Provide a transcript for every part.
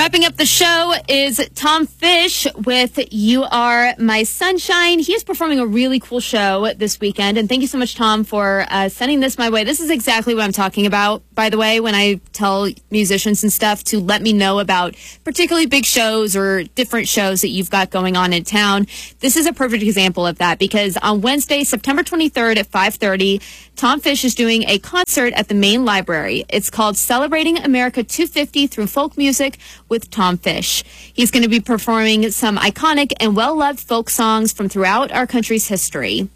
Wrapping up the show is Tom Fish with You Are My Sunshine. He is performing a really cool show this weekend. And thank you so much, Tom, for sending this my way. This is exactly what I'm talking about, by the way, when I tell musicians and stuff to let me know about particularly big shows or different shows that you've got going on in town. This is a perfect example of that because on Wednesday, September 23rd at 5:30, Tom Fish is doing a concert at the main library. It's called Celebrating America 250 Through Folk Music with Tom Fish. He's going to be performing some iconic and well-loved folk songs from throughout our country's history.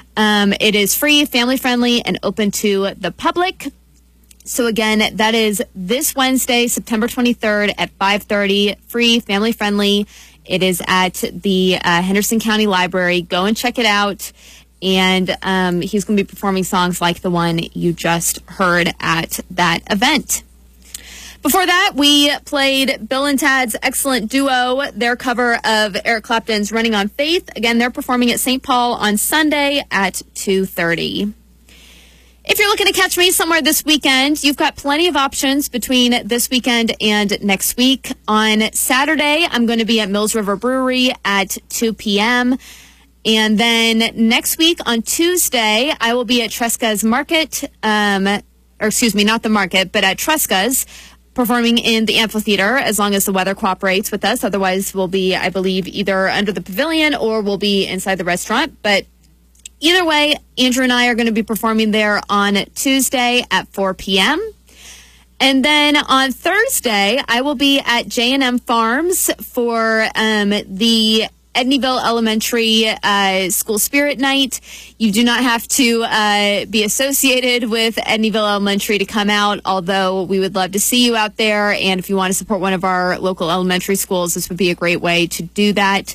It is free, family-friendly, and open to the public. So again, that is this Wednesday, September 23rd at 5:30, free, family-friendly. It is at the Henderson County Library. Go and check it out. And he's going to be performing songs like the one you just heard at that event. Before that, we played Bill and Tad's excellent duo, their cover of Eric Clapton's Running on Faith. Again, they're performing at St. Paul on Sunday at 2:30. If you're looking to catch me somewhere this weekend, you've got plenty of options between this weekend and next week. On Saturday, I'm going to be at Mills River Brewery at 2 p.m., and then next week on Tuesday, I will be at Tresca's Market, or excuse me, not the market, but at Tresca's, performing in the amphitheater as long as the weather cooperates with us. Otherwise, we'll be, I believe, either under the pavilion or we'll be inside the restaurant. But either way, Andrew and I are going to be performing there on Tuesday at 4 p.m. And then on Thursday, I will be at J&M Farms for the Edneyville Elementary School Spirit Night. You do not have to be associated with Edneyville Elementary to come out, although we would love to see you out there. And if you want to support one of our local elementary schools, this would be a great way to do that.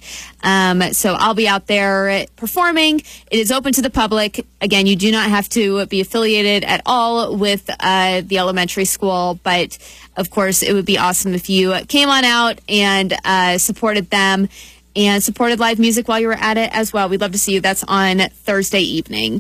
So I'll be out there performing. It is open to the public. Again, you do not have to be affiliated at all with the elementary school, but of course, it would be awesome if you came on out and supported them and supported live music while you were at it as well. We'd love to see you. That's on Thursday evening.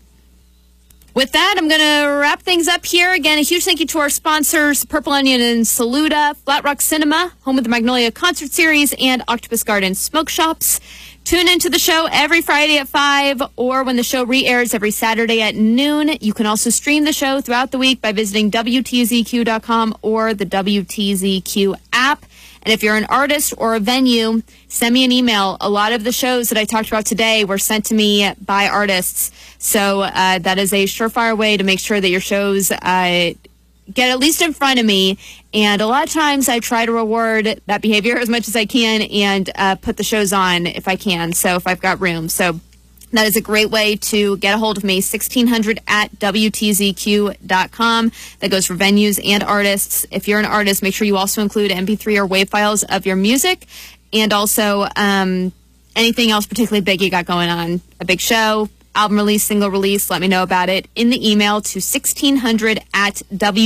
With that, I'm going to wrap things up here. Again, a huge thank you to our sponsors, Purple Onion and Saluda, Flat Rock Cinema, home of the Magnolia Concert Series, and Octopus Garden Smoke Shops. Tune into the show every Friday at 5 or when the show re-airs every Saturday at noon. You can also stream the show throughout the week by visiting WTZQ.com or the WTZQ app. And if you're an artist or a venue, send me an email. A lot of the shows that I talked about today were sent to me by artists. So that is a surefire way to make sure that your shows get at least in front of me. And a lot of times I try to reward that behavior as much as I can and put the shows on if I can, so if I've got room. So that is a great way to get a hold of me, 1600 at WTZQ.com. That goes for venues and artists. If you're an artist, make sure you also include MP3 or WAV files of your music and also anything else particularly big you got going on. A big show, album release, single release, let me know about it in the email to 1600 at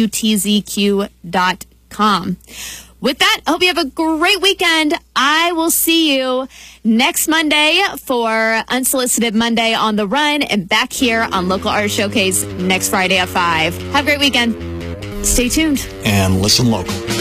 WTZQ.com. With that, I hope you have a great weekend. I will see you next Monday for Unsolicited Monday on the Run and back here on Local Artist Showcase next Friday at 5. Have a great weekend. Stay tuned. And listen local.